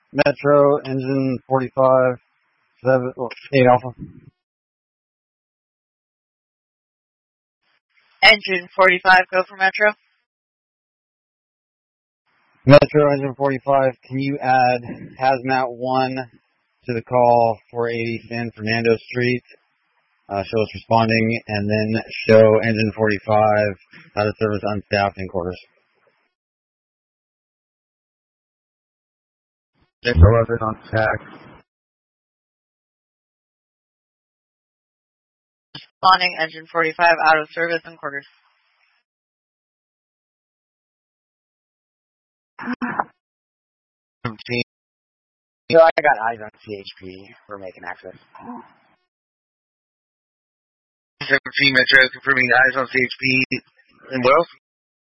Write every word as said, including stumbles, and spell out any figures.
Metro, engine forty-five, seven, oh, eight Alpha. Engine forty-five, go for Metro. Metro, engine forty-five, can you add Hazmat one to the call four eighty San Fernando Street? Uh, show us responding, and then show engine forty-five out of service unstaffed in quarters. eleven on tack. Responding, engine forty-five, out of service in quarters. seventeen. So I got eyes on C H P. We're making access. seventeen Metro confirming eyes on C H P. And what else?